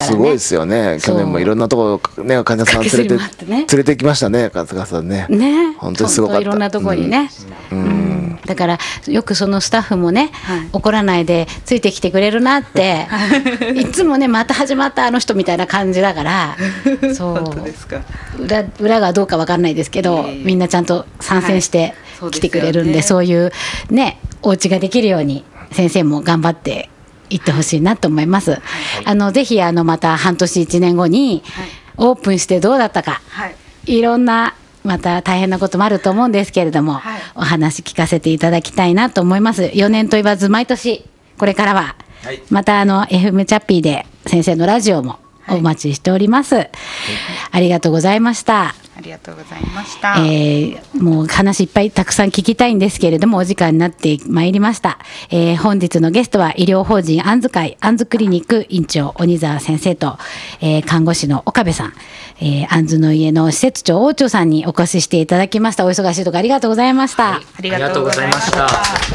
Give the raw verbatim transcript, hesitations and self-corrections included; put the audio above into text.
すごいですよね。去年もいろんなとこね患者さん連れて、ね、連れて行きましたね、春日さんね。 ね、 本当にすごかった。 いろんなところにね。うんうん、だからよくそのスタッフもね、はい、怒らないでついてきてくれるなっていつもねまた始まったあの人みたいな感じだからそう本当ですか。 裏, 裏がどうか分かんないですけど、みんなちゃんと参戦して来てくれるんで、はい、そういうねお家ができるように先生も頑張っていってほしいなと思います。はい、あのぜひあのまた半年いちねんごにオープンしてどうだったか、はい、いろんなまた大変なこともあると思うんですけれども、はい、お話聞かせていただきたいなと思います。よねんと言わず毎年これからは、はい、またあの エフエム チャッピーで先生のラジオもお待ちしております。はい、ありがとうございました。 ありがとうございました。 えー、もう話いっぱいたくさん聞きたいんですけれどもお時間になってまいりました。えー、本日のゲストは医療法人あんず会あんずクリニック院長鬼沢先生と、えー、看護師の岡部さん、えー、あんずの家の施設長王長さんにお越ししていただきました。お忙しいところありがとうございました。 はい、ありがとうございました。